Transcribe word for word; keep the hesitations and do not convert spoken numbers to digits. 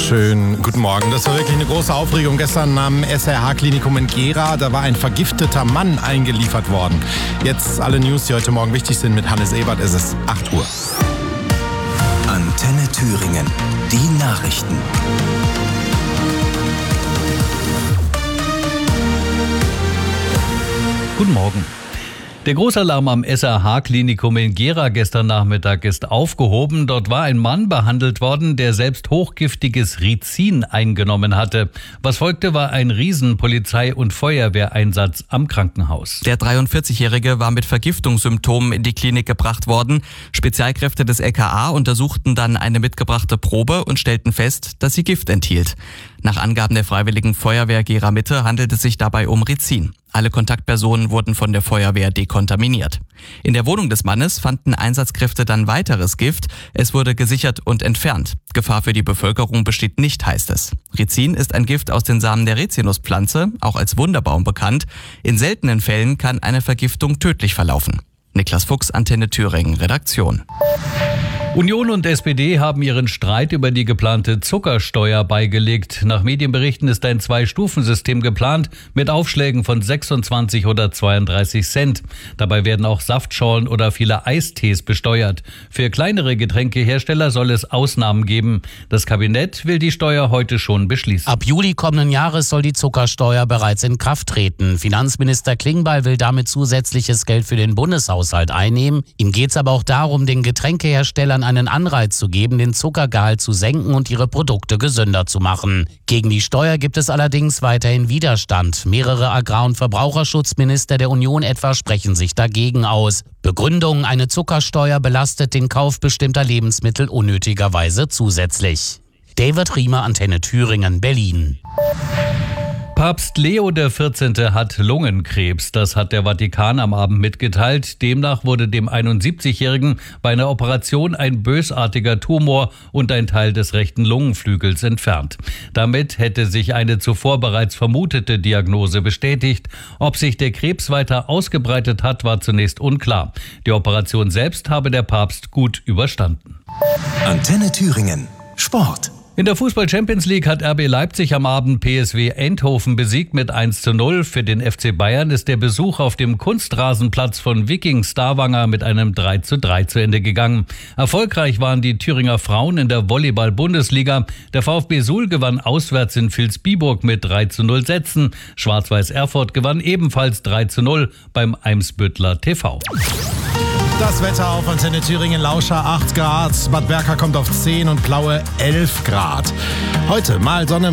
Schönen guten Morgen. Das war wirklich eine große Aufregung gestern am S R H-Klinikum in Gera. Da war ein vergifteter Mann eingeliefert worden. Jetzt alle News, die heute Morgen wichtig sind. Mit Hannes Ebert. Es ist acht Uhr. Antenne Thüringen. Die Nachrichten. Guten Morgen. Der Großalarm am S R H-Klinikum in Gera gestern Nachmittag ist aufgehoben. Dort war ein Mann behandelt worden, der selbst hochgiftiges Rizin eingenommen hatte. Was folgte, war ein riesen Polizei- und Feuerwehreinsatz am Krankenhaus. Der dreiundvierzigjährige war mit Vergiftungssymptomen in die Klinik gebracht worden. Spezialkräfte des L K A untersuchten dann eine mitgebrachte Probe und stellten fest, dass sie Gift enthielt. Nach Angaben der Freiwilligen Feuerwehr Gera Mitte handelt es sich dabei um Rizin. Alle Kontaktpersonen wurden von der Feuerwehr dekontaminiert. In der Wohnung des Mannes fanden Einsatzkräfte dann weiteres Gift. Es wurde gesichert und entfernt. Gefahr für die Bevölkerung besteht nicht, heißt es. Rizin ist ein Gift aus den Samen der Rizinuspflanze, auch als Wunderbaum bekannt. In seltenen Fällen kann eine Vergiftung tödlich verlaufen. Niklas Fuchs, Antenne Thüringen, Redaktion. Union und S P D haben ihren Streit über die geplante Zuckersteuer beigelegt. Nach Medienberichten ist ein Zwei-Stufen-System geplant mit Aufschlägen von sechsundzwanzig oder zweiunddreißig Cent. Dabei werden auch Saftschorlen oder viele Eistees besteuert. Für kleinere Getränkehersteller soll es Ausnahmen geben. Das Kabinett will die Steuer heute schon beschließen. Ab Juli kommenden Jahres soll die Zuckersteuer bereits in Kraft treten. Finanzminister Klingbeil will damit zusätzliches Geld für den Bundeshaushalt einnehmen. Ihm geht es aber auch darum, den Getränkeherstellern einen Anreiz zu geben, den Zuckergehalt zu senken und ihre Produkte gesünder zu machen. Gegen die Steuer gibt es allerdings weiterhin Widerstand. Mehrere Agrar- und Verbraucherschutzminister der Union etwa sprechen sich dagegen aus. Begründung: Eine Zuckersteuer belastet den Kauf bestimmter Lebensmittel unnötigerweise zusätzlich. David Riemer, Antenne Thüringen, Berlin. Papst Leo der vierzehnte hat Lungenkrebs. Das hat der Vatikan am Abend mitgeteilt. Demnach wurde dem einundsiebzigjährigen bei einer Operation ein bösartiger Tumor und ein Teil des rechten Lungenflügels entfernt. Damit hätte sich eine zuvor bereits vermutete Diagnose bestätigt. Ob sich der Krebs weiter ausgebreitet hat, war zunächst unklar. Die Operation selbst habe der Papst gut überstanden. Antenne Thüringen. Sport. In der Fußball-Champions League hat R B Leipzig am Abend P S V Eindhoven besiegt mit eins zu null. Für den F C Bayern ist der Besuch auf dem Kunstrasenplatz von Viking Stavanger mit einem drei zu drei zu Ende gegangen. Erfolgreich waren die Thüringer Frauen in der Volleyball-Bundesliga. Der VfB Suhl gewann auswärts in Vilsbiburg mit drei zu null Sätzen. Schwarz-Weiß Erfurt gewann ebenfalls drei zu null beim Eimsbüttler T V. Das Wetter auf Antenne Thüringen: Lauscher acht Grad, Bad Berka kommt auf zehn und Plaue elf Grad. Heute mal Sonne.